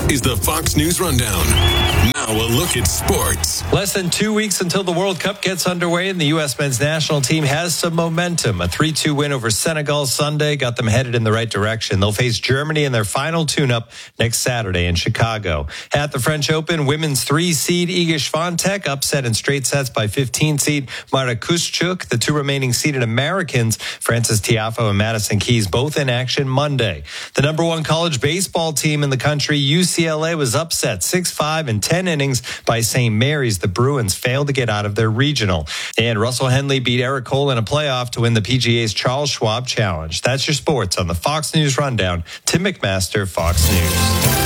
is the Fox News Rundown. Now a look at sports. Less than 2 weeks until the World Cup gets underway, and the U.S. men's national team has some momentum. A 3-2 win over Senegal Sunday got them headed in the right direction. They'll face Germany in their final tune-up next Saturday in Chicago. At the French Open, women's 3-seed Iga Swiatek upset in straight sets by 15-seed Marta Kuschuk. The two remaining seeded Americans, Frances Tiafoe and Madison Keys, both in action Monday. The number one college baseball team in the country, UCLA, was upset 6-5 in 10 innings by St. Mary's. The Bruins failed to get out of their regional. And Russell Henley beat Eric Cole in a playoff to win the PGA's Charles Schwab Challenge. That's your sports on the Fox News Rundown. Tim McMaster, Fox News.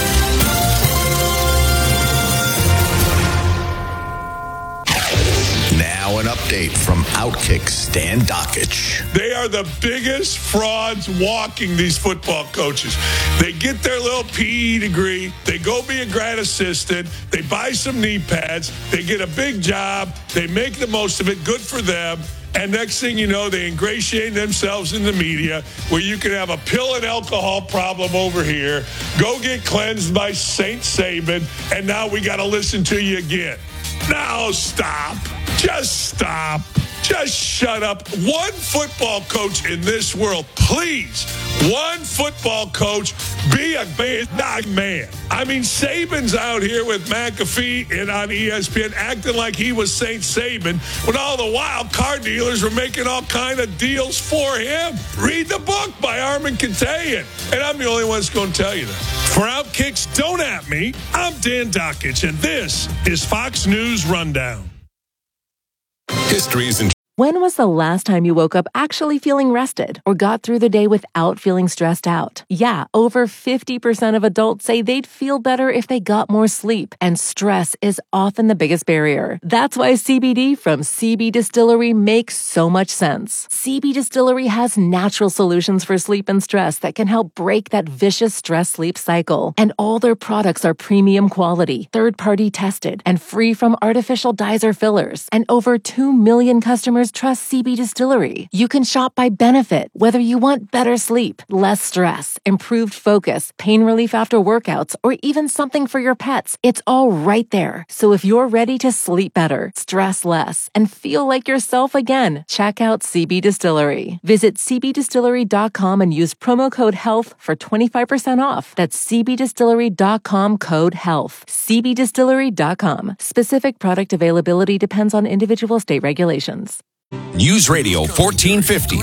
Now an update from Outkick Stan Dakich. They are the biggest frauds walking, these football coaches. They get their little PE degree. They go be a grad assistant. They buy some knee pads. They get a big job. They make the most of it. Good for them. And next thing you know, they ingratiate themselves in the media where you can have a pill and alcohol problem over here, go get cleansed by St. Saban, and now we got to listen to you again. Now stop. Just stop. Just shut up. One football coach in this world, please. One football coach, be a man. I mean, Saban's out here with McAfee and on ESPN acting like he was St. Saban when all the while car dealers were making all kind of deals for him. Read the book by Armin Katayan. And I'm the only one that's going to tell you that. For Outkicks, don't at me. I'm Dan Dakich, and this is Fox News Rundown. History is in. When was the last time you woke up actually feeling rested or got through the day without feeling stressed out? Yeah, over 50% of adults say they'd feel better if they got more sleep, and stress is often the biggest barrier. That's why CBD from CB Distillery makes so much sense. CB Distillery has natural solutions for sleep and stress that can help break that vicious stress-sleep cycle. And all their products are premium quality, third-party tested, and free from artificial dyes or fillers. And over 2 million customers trust CB Distillery. You can shop by benefit, whether you want better sleep, less stress, improved focus, pain relief after workouts, or even something for your pets. It's all right there. So if you're ready to sleep better, stress less, and feel like yourself again, check out CB Distillery. Visit cbdistillery.com and use promo code HEALTH for 25% off. That's cbdistillery.com, code HEALTH. cbdistillery.com. Specific product availability depends on individual state regulations. News Radio 1450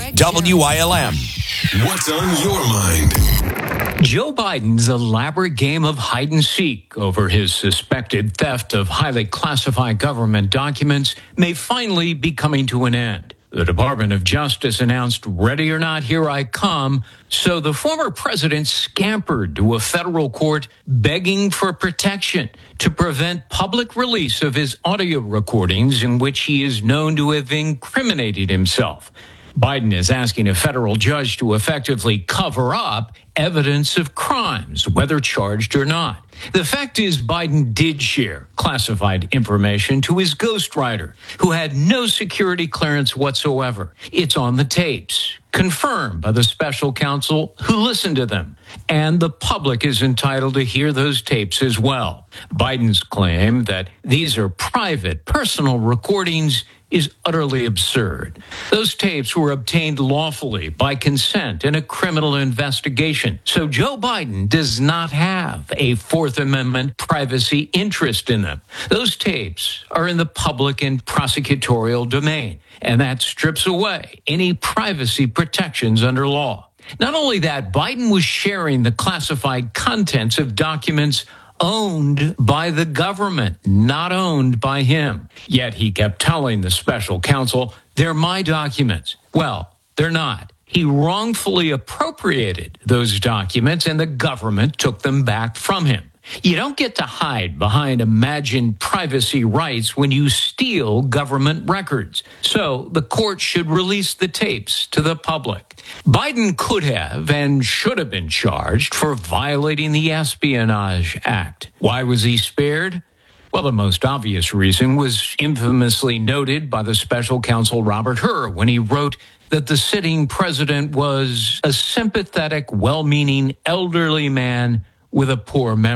WILM. What's on your mind? Joe Biden's elaborate game of hide and seek over his suspected theft of highly classified government documents may finally be coming to an end. The Department of Justice announced, "Ready or not, here I come." So the former president scampered to a federal court begging for protection to prevent public release of his audio recordings in which he is known to have incriminated himself. Biden is asking a federal judge to effectively cover up evidence of crimes, whether charged or not. The fact is, Biden did share classified information to his ghostwriter, who had no security clearance whatsoever. It's on the tapes, confirmed by the special counsel who listened to them. And the public is entitled to hear those tapes as well. Biden's claim that these are private, personal recordings is utterly absurd. Those tapes were obtained lawfully by consent in a criminal investigation. So Joe Biden does not have a Fourth Amendment privacy interest in them. Those tapes are in the public and prosecutorial domain, and that strips away any privacy protections under law. Not only that, Biden was sharing the classified contents of documents owned by the government, not owned by him. Yet he kept telling the special counsel, they're my documents. Well, they're not. He wrongfully appropriated those documents, and the government took them back from him. You don't get to hide behind imagined privacy rights when you steal government records. So the court should release the tapes to the public. Biden could have and should have been charged for violating the Espionage Act. Why was he spared? Well, the most obvious reason was infamously noted by the special counsel Robert Hur when he wrote that the sitting president was a sympathetic, well-meaning elderly man with a poor memory.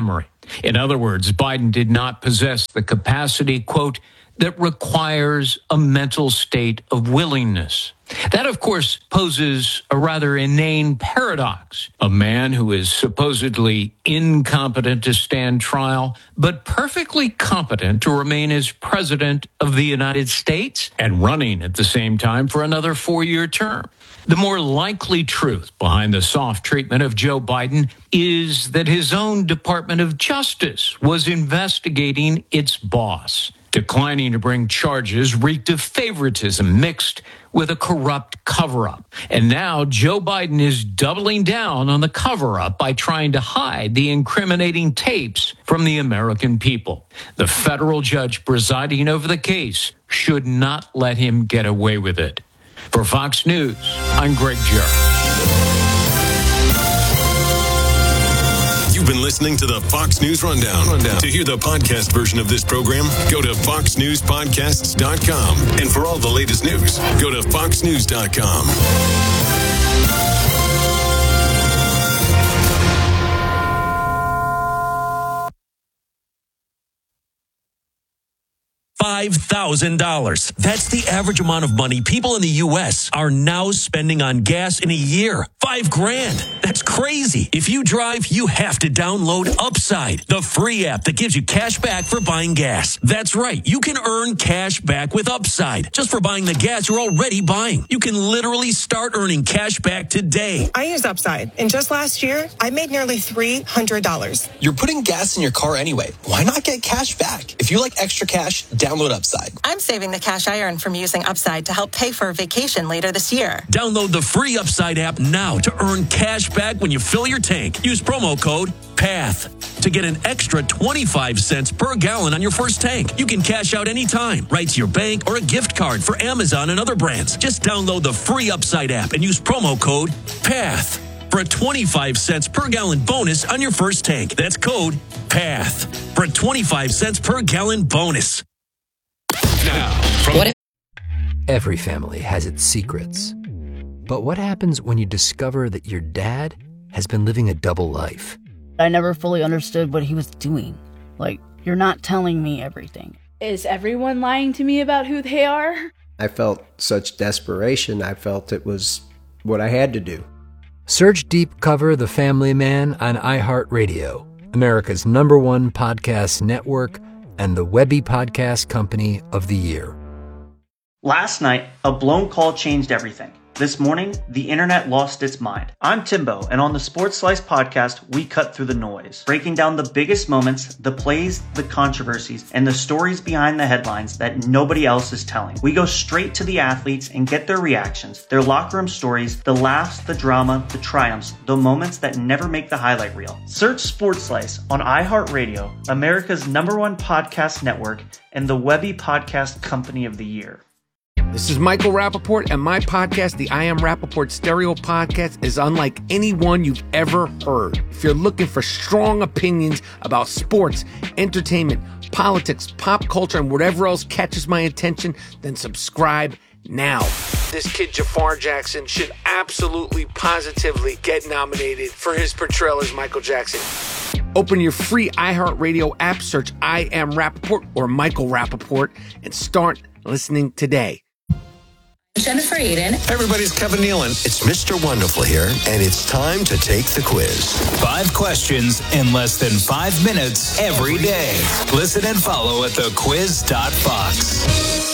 In other words, Biden did not possess the capacity, quote, that requires a mental state of willingness. That, of course, poses a rather inane paradox. A man who is supposedly incompetent to stand trial, but perfectly competent to remain as president of the United States and running at the same time for another 4-year term. The more likely truth behind the soft treatment of Joe Biden is that his own Department of Justice was investigating its boss. Declining to bring charges reeked of favoritism mixed with a corrupt cover-up. And now Joe Biden is doubling down on the cover-up by trying to hide the incriminating tapes from the American people. The federal judge presiding over the case should not let him get away with it. For Fox News, I'm Greg Jarrett. You've been listening to the Fox News Rundown. To hear the podcast version of this program, go to foxnewspodcasts.com. And for all the latest news, go to foxnews.com. $5,000. That's the average amount of money people in the U.S. are now spending on gas in a year. $5,000. That's crazy. If you drive, you have to download Upside, the free app that gives you cash back for buying gas. That's right. You can earn cash back with Upside just for buying the gas you're already buying. You can literally start earning cash back today. I use Upside, and just last year, I made nearly $300. You're putting gas in your car anyway. Why not get cash back? If you like extra cash, download Upside. I'm saving the cash I earn from using Upside to help pay for a vacation later this year. Download the free Upside app now to earn cash back when you fill your tank. Use promo code PATH to get an extra 25 cents per gallon on your first tank. You can cash out anytime, right to your bank or a gift card for Amazon and other brands. Just download the free Upside app and use promo code PATH for a 25 cents per gallon bonus on your first tank. That's code PATH for a 25 cents per gallon bonus. Every family has its secrets. But what happens when you discover that your dad has been living a double life? I never fully understood what he was doing. Like, you're not telling me everything. Is everyone lying to me about who they are? I felt such desperation. I felt it was what I had to do. Search Deep Cover The Family Man on iHeartRadio, America's #1 podcast network, and the Webby Podcast Company of the Year. Last night, a blown call changed everything. This morning, the internet lost its mind. I'm Timbo, and on the Sports Slice podcast, we cut through the noise, breaking down the biggest moments, the plays, the controversies, and the stories behind the headlines that nobody else is telling. We go straight to the athletes and get their reactions, their locker room stories, the laughs, the drama, the triumphs, the moments that never make the highlight reel. Search Sports Slice on iHeartRadio, America's #1 podcast network, and the Webby Podcast Company of the Year. This is Michael Rappaport, and my podcast, the I Am Rappaport Stereo Podcast, is unlike any one you've ever heard. If you're looking for strong opinions about sports, entertainment, politics, pop culture, and whatever else catches my attention, then subscribe now. This kid, Jafar Jackson, should absolutely, positively get nominated for his portrayal as Michael Jackson. Open your free iHeartRadio app, search I Am Rappaport or Michael Rappaport, and start listening today. Jennifer Aiden. Hey everybody, it's Kevin Nealon. It's Mr. Wonderful here, and it's time to take the quiz. 5 questions in less than 5 minutes every day. Listen and follow at thequiz.fox.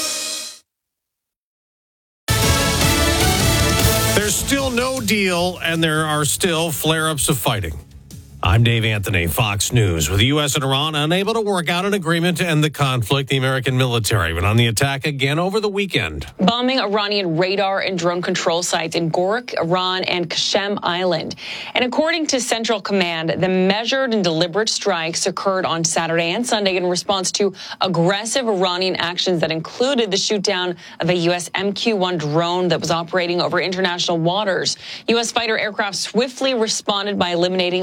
There's still no deal, and there are still flare-ups of fighting. I'm Dave Anthony, Fox News. With the U.S. and Iran unable to work out an agreement to end the conflict, the American military went on the attack again over the weekend. Bombing Iranian radar and drone control sites in Gorak, Iran, and Qasem Island. And according to Central Command, the measured and deliberate strikes occurred on Saturday and Sunday in response to aggressive Iranian actions that included the shoot-down of a U.S. MQ-1 drone that was operating over international waters. U.S. fighter aircraft swiftly responded by eliminating Iranian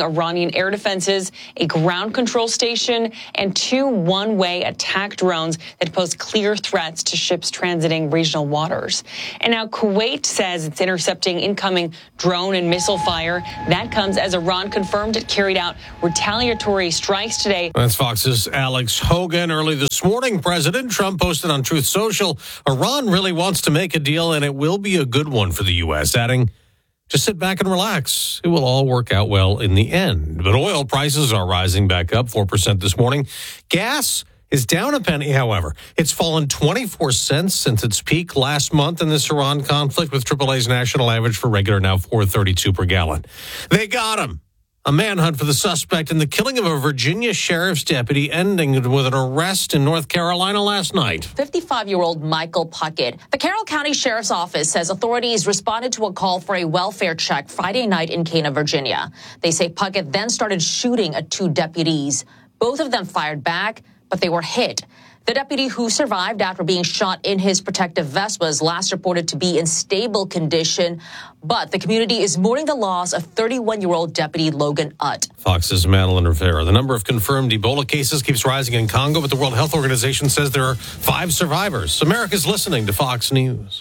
Ukrainian air defenses, a ground control station, and 2 one-way attack drones that pose clear threats to ships transiting regional waters. And now Kuwait says it's intercepting incoming drone and missile fire. That comes as Iran confirmed it carried out retaliatory strikes today. That's Fox's Alex Hogan. Early this morning, President Trump posted on Truth Social, Iran really wants to make a deal, and it will be a good one for the U.S., adding, just sit back and relax. It will all work out well in the end. But oil prices are rising back up 4% this morning. Gas is down a penny, however. It's fallen 24 cents since its peak last month in this Iran conflict, with AAA's national average for regular now $4.32 per gallon. They got him. A manhunt for the suspect in the killing of a Virginia sheriff's deputy ending with an arrest in North Carolina last night. 55-year-old Michael Puckett. The Carroll County Sheriff's Office says authorities responded to a call for a welfare check Friday night in Cana, Virginia. They say Puckett then started shooting at 2 deputies. Both of them fired back, but they were hit. The deputy who survived after being shot in his protective vest was last reported to be in stable condition, but the community is mourning the loss of 31-year-old Deputy Logan Utt. Fox's Madeline Rivera. The number of confirmed Ebola cases keeps rising in Congo, but the World Health Organization says there are 5 survivors. America's listening to Fox News.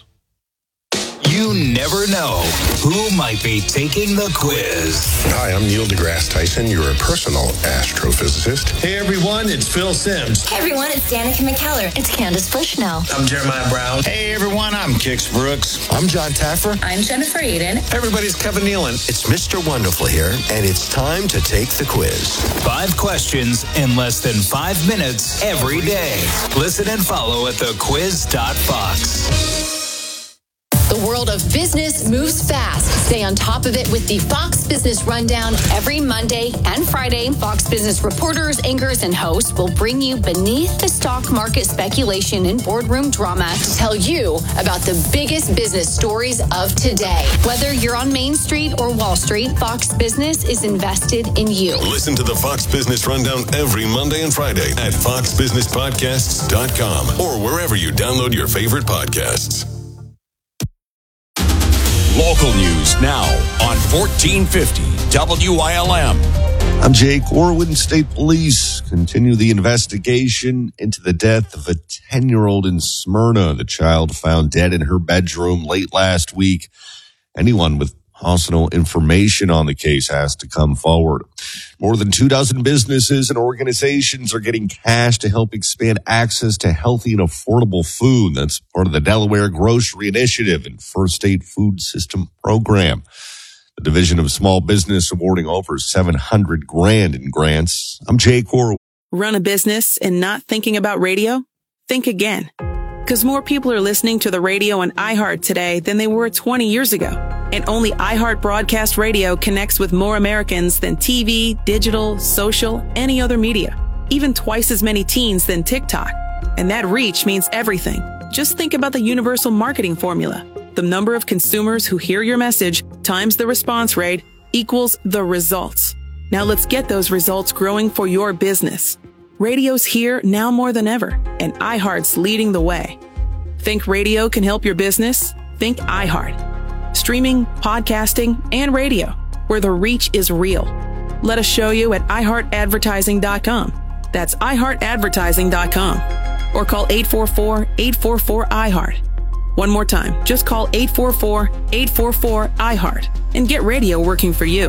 You never know who might be taking the quiz. Hi, I'm Neil deGrasse Tyson, your personal astrophysicist. Hey everyone, it's Phil Simms. Hey everyone, it's Danica McKellar. It's Candace Bushnell. I'm Jeremiah Brown. Hey everyone, I'm Kix Brooks. I'm John Taffer. I'm Jennifer Aiden. Everybody's Kevin Nealon. It's Mr. Wonderful here, and it's time to take the quiz. 5 questions in less than 5 minutes every day. Listen and follow at thequiz.fox. The world of business moves fast. Stay on top of it with the Fox Business Rundown every Monday and Friday. Fox Business reporters, anchors, and hosts will bring you beneath the stock market speculation and boardroom drama to tell you about the biggest business stories of today. Whether you're on Main Street or Wall Street, Fox Business is invested in you. Listen to the Fox Business Rundown every Monday and Friday at foxbusinesspodcasts.com or wherever you download your favorite podcasts. Local news now on 1450 WILM. I'm Jake. Orwin State Police continue the investigation into the death of a 10-year-old in Smyrna. The child found dead in her bedroom late last week. Anyone with personal information on the case has to come forward. More than 24 businesses and organizations are getting cash to help expand access to healthy and affordable food. That's part of the Delaware Grocery Initiative and First State Food System Program. The Division of Small Business awarding over $700,000 in grants. I'm Jake Orr. Run a business and not thinking about radio? Think again. Because more people are listening to the radio on iHeart today than they were 20 years ago. And only iHeart Broadcast Radio connects with more Americans than TV, digital, social, any other media. Even twice as many teens than TikTok. And that reach means everything. Just think about the universal marketing formula. The number of consumers who hear your message times the response rate equals the results. Now let's get those results growing for your business. Radio's here now more than ever, and iHeart's leading the way. Think radio can help your business? Think iHeart. Streaming, podcasting, and radio, where the reach is real. Let us show you at iHeartAdvertising.com. That's iHeartAdvertising.com. Or call 844-844-iHeart. One more time, just call 844-844-iHeart and get radio working for you.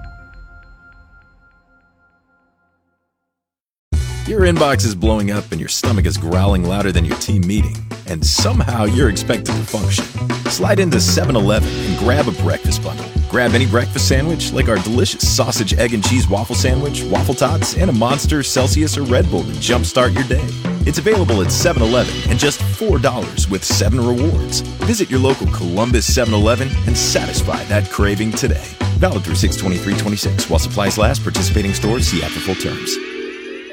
Your inbox is blowing up and your stomach is growling louder than your team meeting, and somehow you're expected to function. Slide into 7-Eleven and grab a breakfast bundle. Grab any breakfast sandwich like our delicious sausage, egg, and cheese waffle sandwich, waffle tots, and a Monster, Celsius, or Red Bull to jumpstart your day. It's available at 7-Eleven and just $4 with 7 rewards. Visit your local Columbus 7-Eleven and satisfy that craving today. Valid through 6/23/26 while supplies last. Participating stores, see app for full terms.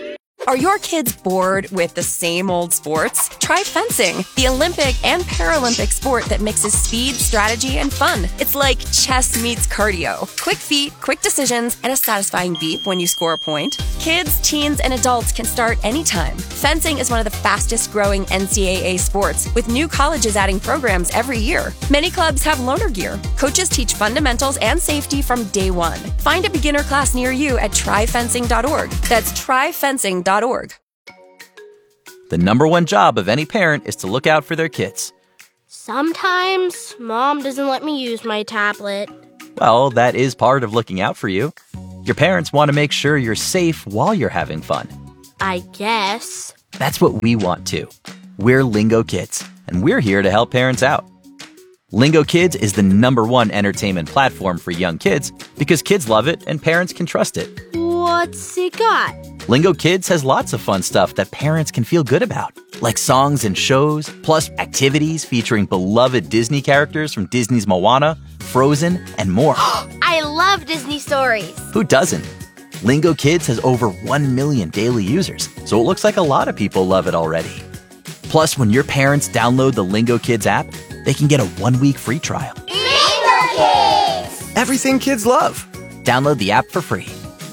Are your kids bored with the same old sports? Try fencing, the Olympic and Paralympic sport that mixes speed, strategy, and fun. It's like chess meets cardio. Quick feet, quick decisions, and a satisfying beep when you score a point. Kids, teens, and adults can start anytime. Fencing is one of the fastest growing NCAA sports, with new colleges adding programs every year. Many clubs have loaner gear. Coaches teach fundamentals and safety from day one. Find a beginner class near you at tryfencing.org. That's tryfencing.org. The number one job of any parent is to look out for their kids. Sometimes Mom doesn't let me use my tablet. Well, that is part of looking out for you. Your parents want to make sure you're safe while you're having fun. I guess. That's what we want too. We're Lingo Kids, and we're here to help parents out. Lingo Kids is the number one entertainment platform for young kids because kids love it and parents can trust it. What's it got? Lingo Kids has lots of fun stuff that parents can feel good about, like songs and shows, plus activities featuring beloved Disney characters from Disney's Moana, Frozen, and more. I love Disney stories. Who doesn't? Lingo Kids has over 1 million daily users, so it looks like a lot of people love it already. Plus, when your parents download the Lingo Kids app, they can get a 1-week free trial. Lingo Kids! Everything kids love. Download the app for free.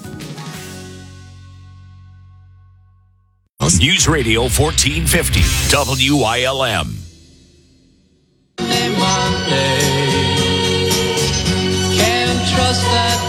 News Radio 1450 WILM. Can't trust that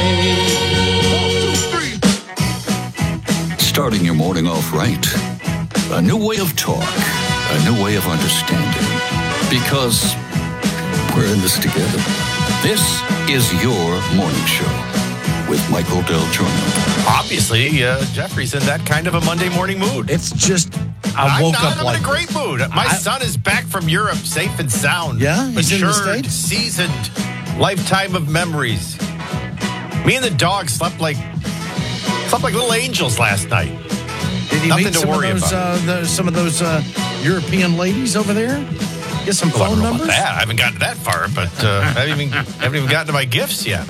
day. Starting your morning off right. A new way of talk. A new way of understanding. Because we're in this together. This is your morning show with Michael Del Giorno. Obviously, Jeffrey's in that kind of a Monday morning mood. It's just, I woke up I'm like in a great mood. My son is back from Europe, safe and sound. Yeah? He's in the matured, States? seasoned, lifetime of memories. Me and the dog slept like little angels last night. Did he Nothing meet to some worry of those, about. some of those European ladies over there? Get some phone numbers? I haven't gotten that far, but I haven't even gotten to my gifts yet.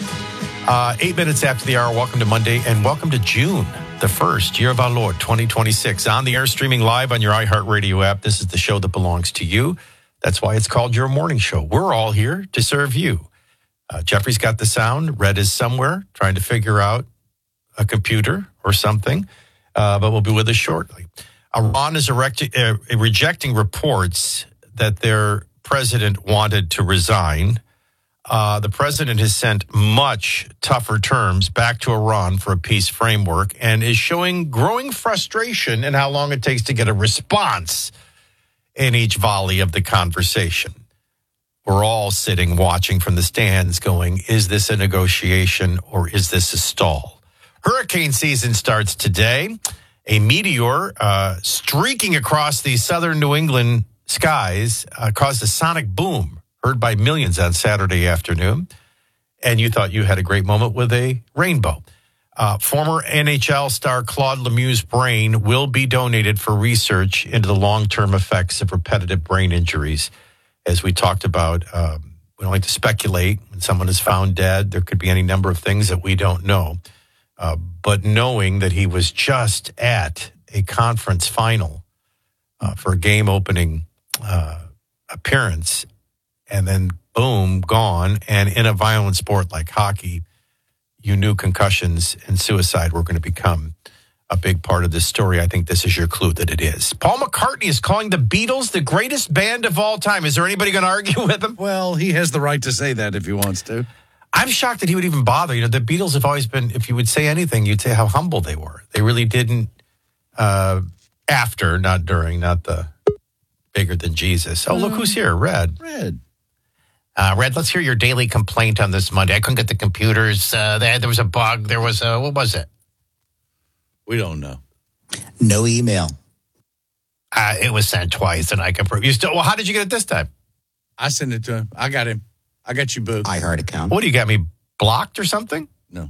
8 minutes after the hour, welcome to Monday, and welcome to June, the 1st, year of our Lord, 2026. On the air, streaming live on your iHeartRadio app. This is the show that belongs to you. That's why it's called Your Morning Show. We're all here to serve you. Jeffrey's got the sound. Red is somewhere trying to figure out a computer or something, but we'll be with us shortly. Iran is rejecting reports that their president wanted to resign. The president has sent much tougher terms back to Iran for a peace framework and is showing growing frustration in how long it takes to get a response in each volley of the conversation. We're all sitting watching from the stands going, is this a negotiation or is this a stall? Hurricane season starts today. A meteor streaking across the southern New England skies caused a sonic boom heard by millions on Saturday afternoon, and you thought you had a great moment with a rainbow. Former NHL star Claude Lemieux's brain will be donated for research into the long-term effects of repetitive brain injuries. As we talked about, we don't like to speculate. When someone is found dead, there could be any number of things that we don't know. But knowing that he was just at a conference final for a game-opening appearance, and then, boom, gone. And in a violent sport like hockey, you knew concussions and suicide were going to become a big part of this story. I think this is your clue that it is. Paul McCartney is calling the Beatles the greatest band of all time. Is there anybody going to argue with him? Well, he has the right to say that if he wants to. I'm shocked that he would even bother. You know, the Beatles have always been, if you would say anything, you'd say how humble they were. They really didn't, after, not during, not the bigger than Jesus. Oh, look who's here, Red. Red, let's hear your daily complaint on this Monday. I couldn't get the computers. There was a bug. There was a, what was it? We don't know. No email. It was sent twice, and I can prove. You still? Well, how did you get it this time? I sent it to him. I got him. I got you, boo. iHeart account. What, do you got me blocked or something? No.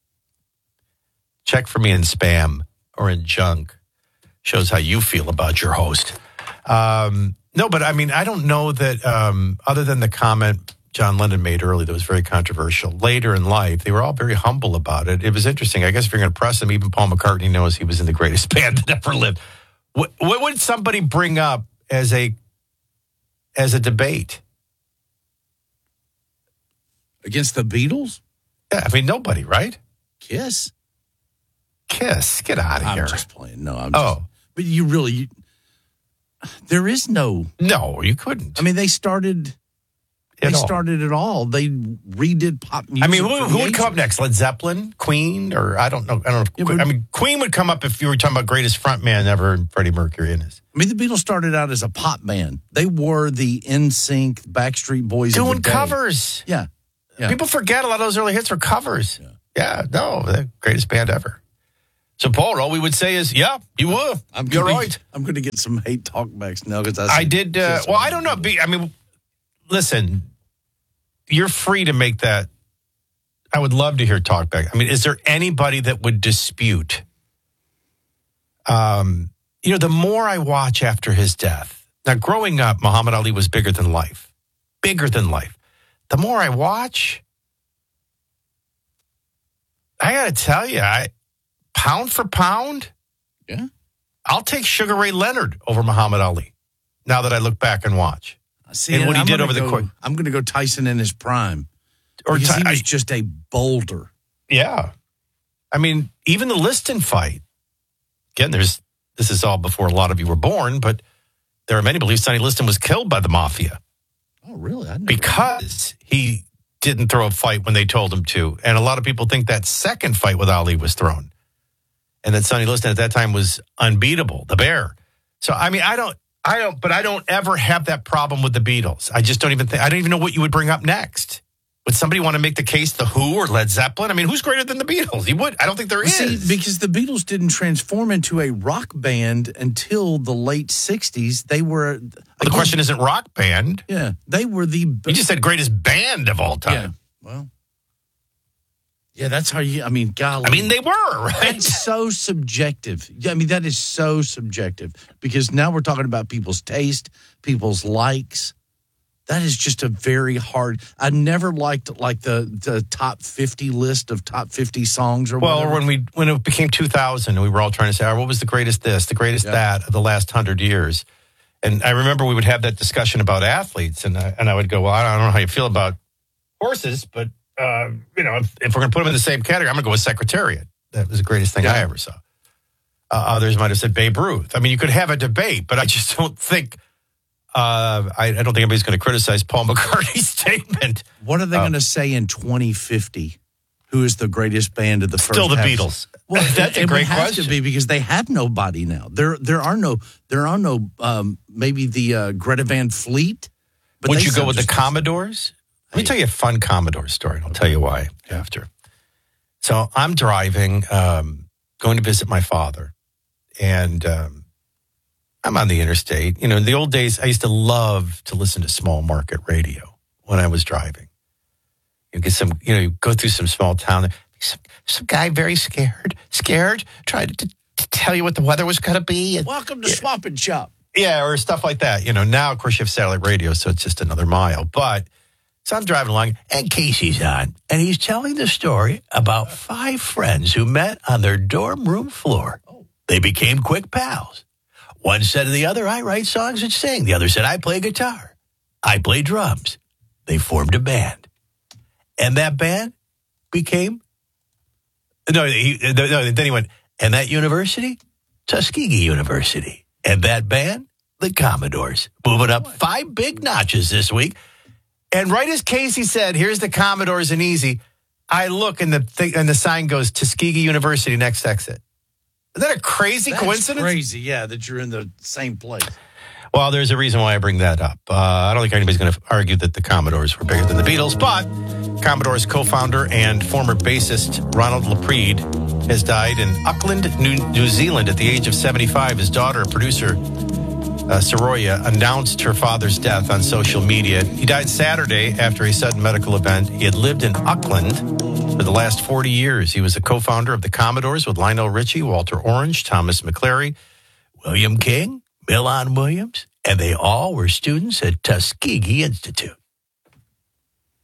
Check for me in spam or in junk. Shows how you feel about your host. No, but I mean, I don't know that other than the comment John Lennon made early that was very controversial. Later in life, they were all very humble about it. It was interesting. I guess if you're going to press him, even Paul McCartney knows he was in the greatest band that ever lived. What would somebody bring up as a debate? Against the Beatles? Yeah, I mean, nobody, right? Kiss? Kiss. Get out of here. I'm just playing. No, I'm just... But there is no... No, you couldn't. I mean, they started it all. They redid pop music. I mean, who would come up next? Led Zeppelin? Queen? Or I don't know. Queen would come up if you were talking about greatest frontman ever, and Freddie Mercury in his. I mean, the Beatles started out as a pop band. They were the NSYNC, Backstreet Boys doing covers. Yeah. People forget a lot of those early hits were covers. The greatest band ever. So, Paul, all we would say is, yeah, you were. You're right. I'm going to get some hate talkbacks now because I did. I don't know. Listen, you're free to make that. I would love to hear talkback. I mean, is there anybody that would dispute? The more I watch after his death. Now, growing up, Muhammad Ali was bigger than life. Bigger than life. The more I watch, I got to tell you, pound for pound, I'll take Sugar Ray Leonard over Muhammad Ali. Now that I look back and watch, and what he did over the course. I'm going to go Tyson in his prime, or he was just a boulder. Yeah, I mean, even the Liston fight. Again, this is all before a lot of you were born, but there are many believe Sonny Liston was killed by the mafia. Oh, really? Because he didn't throw a fight when they told him to. And a lot of people think that second fight with Ali was thrown. And that Sonny Liston at that time was unbeatable, the Bear. So, I mean, I don't ever have that problem with the Beatles. I just don't even know what you would bring up next. Would somebody want to make the case The Who or Led Zeppelin? I mean, who's greater than the Beatles? I don't think there is. See, because the Beatles didn't transform into a rock band until the late 60s. They were... the question isn't rock band. Yeah, they were the... You just said greatest band of all time. Yeah, well... Yeah, that's how you... I mean, golly. I mean, they were, right? That's so subjective. Yeah, I mean, that is so subjective. Because now we're talking about people's taste, people's likes... That is just a very hard... I never liked like the top 50 list of top 50 songs or whatever. Well, when it became 2000, we were all trying to say, what was the greatest this, the greatest that of the last 100 years? And I remember we would have that discussion about athletes, and I would go, well, I don't know how you feel about horses, but, if we're going to put them in the same category, I'm going to go with Secretariat. That was the greatest thing I ever saw. Others might have said Babe Ruth. I mean, you could have a debate, but I just don't think... I don't think anybody's going to criticize Paul McCartney's statement. What are they going to say in 2050? Who is the greatest band of the first? Still the Beatles. Well, that's a great question. It has to be because they have nobody now. There are no maybe the Greta Van Fleet. But would you go with the Commodores? Let me tell you a fun Commodore story, and I'll tell you why after. So I'm driving, going to visit my father, and I'm on the interstate. In the old days, I used to love to listen to small market radio when I was driving. You get some, you go through some small town. Some guy very scared, tried to tell you what the weather was going to be. Welcome to Swap and Shop. Yeah, or stuff like that. Now, of course, you have satellite radio, so it's just another mile. But, so I'm driving along, and Casey's on, and he's telling the story about 5 friends who met on their dorm room floor. They became quick pals. One said to the other, I write songs and sing. The other said, I play guitar. I play drums. They formed a band. And that band became... then he went, and that university? Tuskegee University. And that band? The Commodores. Moving up 5 big notches this week. And right as Casey said, here's the Commodores and easy, I look and the sign goes, Tuskegee University, next exit. Isn't that a crazy coincidence? Crazy, yeah, that you're in the same place. Well, there's a reason why I bring that up. I don't think anybody's going to argue that the Commodores were bigger than the Beatles, but Commodores co-founder and former bassist Ronald Laprede has died in Auckland, New Zealand at the age of 75. His daughter, producer Soroya, announced her father's death on social media. He died Saturday after a sudden medical event. He had lived in Auckland for the last 40 years. He was a co-founder of the Commodores with Lionel Richie, Walter Orange, Thomas McClary, William King, Milan Williams, and they all were students at Tuskegee Institute.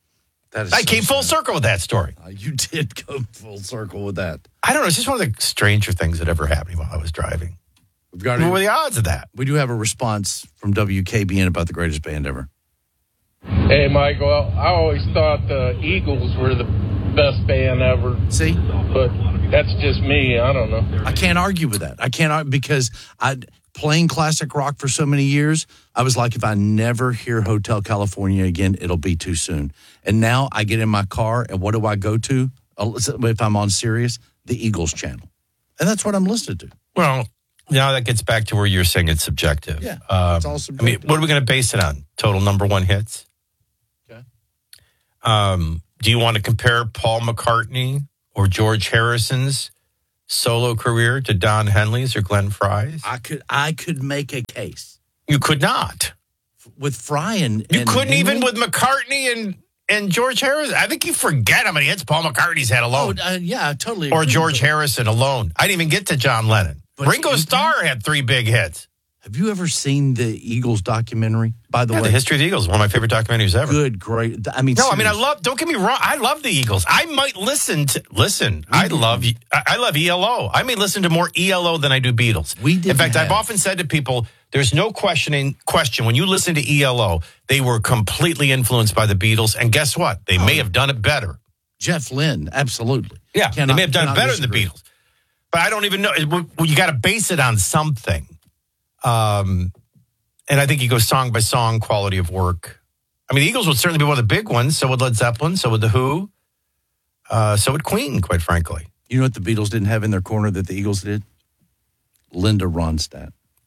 I came full circle with that story. You did go full circle with that. I don't know. It's just one of the stranger things that ever happened while I was driving. What were the odds of that? We do have a response from WKBN about the greatest band ever. Hey, Michael, I always thought the Eagles were the best band ever. See? But that's just me. I don't know. I can't argue with that. I can't, because playing classic rock for so many years, I was like, if I never hear Hotel California again, it'll be too soon. And now I get in my car, and what do I go to? If I'm on Sirius, the Eagles channel. And that's what I'm listening to. Well, now that gets back to where you're saying it's subjective. Yeah, it's all subjective. I mean, what are we going to base it on? Total number one hits? Okay. Do you want to compare Paul McCartney or George Harrison's solo career to Don Henley's or Glenn Fry's? I could make a case. You could not. With Fry and you couldn't Henley? even with McCartney and George Harrison. I think you forget how many hits Paul McCartney's had alone. Yeah, I totally or agree. George Harrison alone. I didn't even get to John Lennon. Ringo Starr had 3 big hits. Have you ever seen the Eagles documentary, by the way? The History of the Eagles, one of my favorite documentaries ever. Good, great. I mean, don't get me wrong. I love the Eagles. I might I love ELO. I may listen to more ELO than I do Beatles. In fact, I've often said to people, there's no question when you listen to ELO, they were completely influenced by the Beatles. And guess what? They may have done it better. Jeff Lynne, absolutely. Yeah, they may have done it better than the Beatles. But I don't even know. You got to base it on something. And I think you go song by song, quality of work. I mean, the Eagles would certainly be one of the big ones. So would Led Zeppelin. So would The Who. So would Queen, quite frankly. You know what the Beatles didn't have in their corner that the Eagles did? Linda Ronstadt.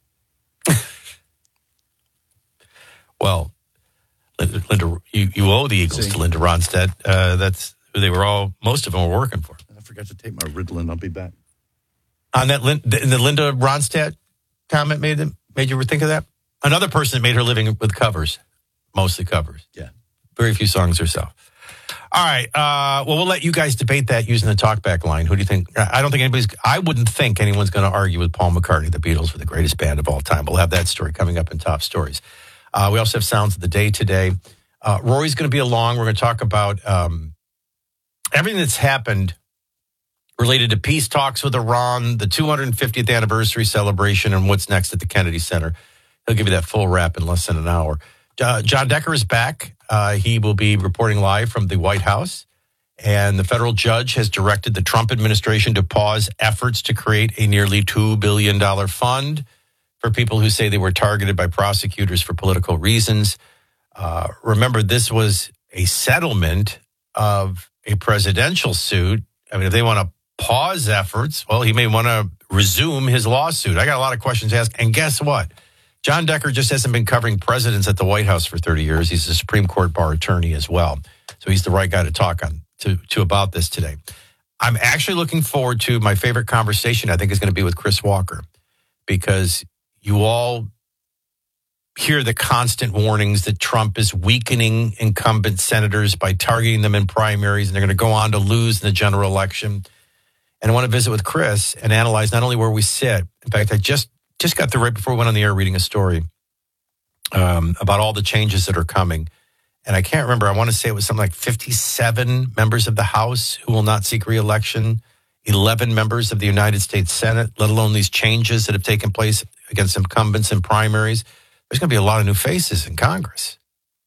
Well, Linda, you owe the Eagles to Linda Ronstadt. That's who they were most of them were working for. I forgot to take my Ritalin. I'll be back. On that, the Linda Ronstadt comment made you think of that? Another person that made her living with covers, mostly covers. Yeah. Very few songs herself. All right. Well, we'll let you guys debate that using the talkback line. Who do you think? I wouldn't think anyone's going to argue with Paul McCartney. The Beatles were the greatest band of all time. We'll have that story coming up in Top Stories. We also have Sounds of the Day today. Rory's going to be along. We're going to talk about everything that's happened related to peace talks with Iran, the 250th anniversary celebration, and what's next at the Kennedy Center. He'll give you that full wrap in less than an hour. John Decker is back. He will be reporting live from the White House. And the federal judge has directed the Trump administration to pause efforts to create a nearly $2 billion fund for people who say they were targeted by prosecutors for political reasons. Remember, this was a settlement of a presidential suit. I mean, if they want to pause efforts, well, he may want to resume his lawsuit. I got a lot of questions to ask. And guess what? John Decker just hasn't been covering presidents at the White House for 30 years. He's a Supreme Court bar attorney as well. So he's the right guy to talk to about this today. I'm actually looking forward to my favorite conversation, I think, is going to be with Chris Walker, because you all hear the constant warnings that Trump is weakening incumbent senators by targeting them in primaries, and they're going to go on to lose in the general election. And I want to visit with Chris and analyze not only where we sit. In fact, I just got through right before we went on the air reading a story about all the changes that are coming. And I can't remember. I want to say it was something like 57 members of the House who will not seek re-election, 11 members of the United States Senate, let alone these changes that have taken place against incumbents in primaries. There's going to be a lot of new faces in Congress.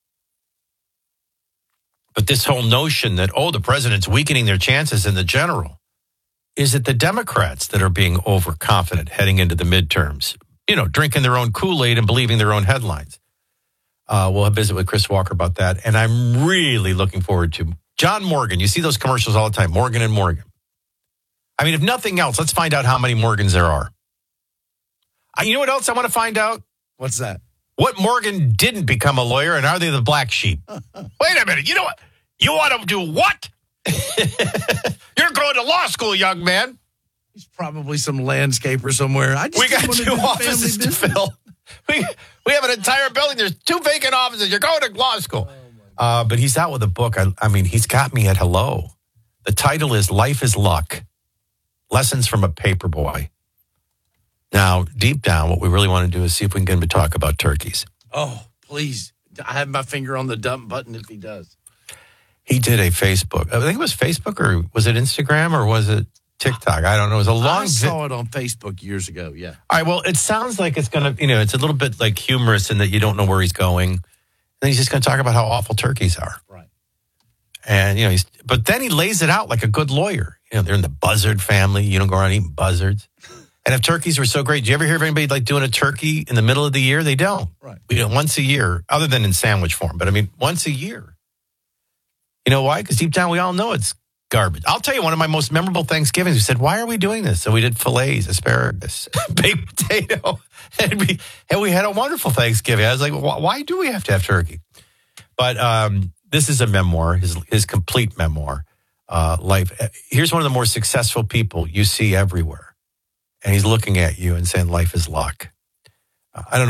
But this whole notion that, the president's weakening their chances in the general, is it the Democrats that are being overconfident heading into the midterms? Drinking their own Kool-Aid and believing their own headlines. We'll visit with Chris Walker about that. And I'm really looking forward to John Morgan. You see those commercials all the time, Morgan and Morgan. I mean, if nothing else, let's find out how many Morgans there are. You know what else I want to find out? What's that? What Morgan didn't become a lawyer, and are they the black sheep? Wait a minute. You know what? You want to do what? You're going to law school, young man. He's probably some landscaper somewhere. We got 2 offices to fill. We have an entire building. There's 2 vacant offices. You're going to law school. But he's out with a book. I mean, he's got me at hello. The title is Life is Luck, Lessons from a Paperboy. Now, deep down, what we really want to do is see if we can get him to talk about turkeys. Oh, please. I have my finger on the dump button if he does. He did a Facebook. I think it was Facebook, or was it Instagram, or was it TikTok? I don't know. It was a long. I saw it on Facebook years ago. Yeah. All right. Well, it sounds like it's going to, it's a little bit like humorous in that you don't know where he's going. And he's just going to talk about how awful turkeys are. Right. And, but then he lays it out like a good lawyer. They're in the buzzard family. You don't go around eating buzzards. And if turkeys were so great, do you ever hear of anybody like doing a turkey in the middle of the year? They don't. Right. Once a year, other than in sandwich form. But I mean, once a year. You know why? Because deep down we all know it's garbage. I'll tell you, one of my most memorable Thanksgivings, we said, why are we doing this? So we did fillets, asparagus, baked potato, and we had a wonderful Thanksgiving. I was like, why do we have to have turkey? But this is a memoir, his complete memoir, life. Here's one of the more successful people you see everywhere. And he's looking at you and saying, life is luck. I don't know.